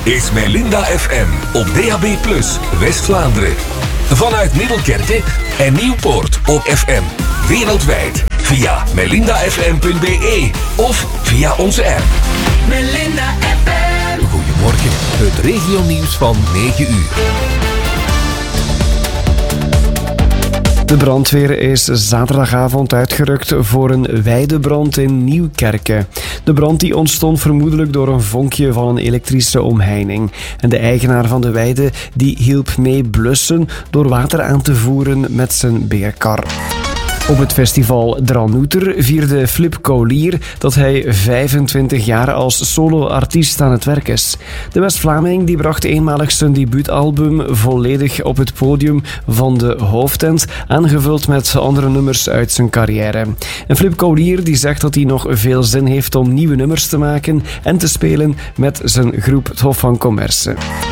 is Melinda FM op DAB+, West-Vlaanderen. Vanuit Middelkerke en Nieuwpoort op FM. Wereldwijd via melindafm.be of via onze app. Melinda FM. Goedemorgen, het regionieuws van 9 uur. De brandweer is zaterdagavond uitgerukt voor een weidebrand in Nieuwkerke. De brand die ontstond vermoedelijk door een vonkje van een elektrische omheining. En de eigenaar van de weide die hielp mee blussen door water aan te voeren met zijn beerkar. Op het festival Dranouter vierde Flip Collier dat hij 25 jaar als solo-artiest aan het werk is. De West-Vlaming die bracht eenmalig zijn debuutalbum volledig op het podium van de hoofdtent, aangevuld met andere nummers uit zijn carrière. En Flip Collier die zegt dat hij nog veel zin heeft om nieuwe nummers te maken en te spelen met zijn groep Het Hof van Commerce.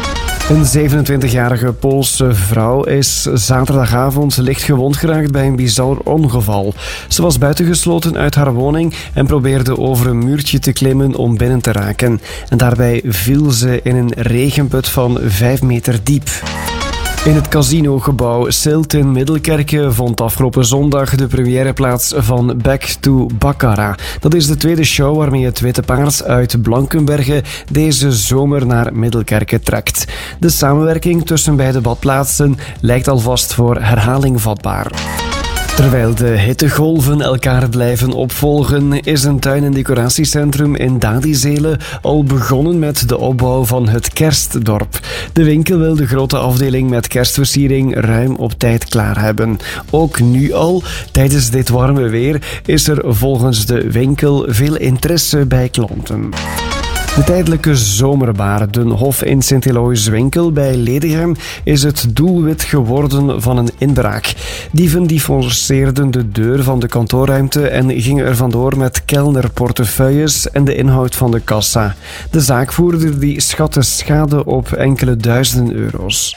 Een 27-jarige Poolse vrouw is zaterdagavond licht gewond geraakt bij een bizar ongeval. Ze was buitengesloten uit haar woning en probeerde over een muurtje te klimmen om binnen te raken. En daarbij viel ze in een regenput van 5 meter diep. In het casinogebouw Silt in Middelkerke vond afgelopen zondag de première plaats van Back to Baccarat. Dat is de tweede show waarmee het Witte Paard uit Blankenberge deze zomer naar Middelkerke trekt. De samenwerking tussen beide badplaatsen lijkt alvast voor herhaling vatbaar. Terwijl de hittegolven elkaar blijven opvolgen, is een tuin- en decoratiecentrum in Dadizele al begonnen met de opbouw van het kerstdorp. De winkel wil de grote afdeling met kerstversiering ruim op tijd klaar hebben. Ook nu al, tijdens dit warme weer, is er volgens de winkel veel interesse bij klanten. De tijdelijke zomerbaardenhof in Sint-Eloïswinkel bij Ledegem is het doelwit geworden van een inbraak. Dieven die forceerden de deur van de kantoorruimte en gingen er vandoor met kelnerportefeuilles en de inhoud van de kassa. De zaakvoerder die schatte schade op enkele duizenden euro's.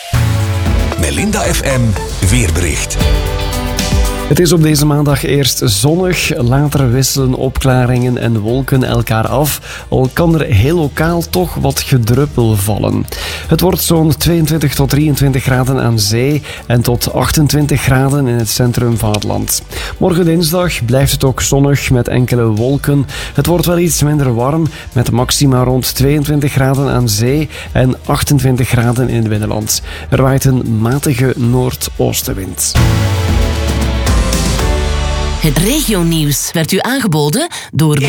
Melinda FM weerbericht. Het is op deze maandag eerst zonnig, later wisselen opklaringen en wolken elkaar af, al kan er heel lokaal toch wat gedruppel vallen. Het wordt zo'n 22 tot 23 graden aan zee en tot 28 graden in het centrum van het land. Morgen dinsdag blijft het ook zonnig met enkele wolken. Het wordt wel iets minder warm met maxima rond 22 graden aan zee en 28 graden in het binnenland. Er waait een matige noordoostenwind. Het regionieuws werd u aangeboden door